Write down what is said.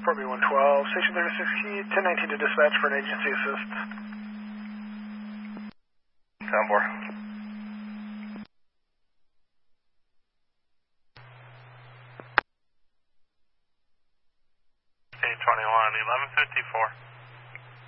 4B112, Station 36 Key, 1019 to dispatch for an agency assist. 10-4. 821, 1154.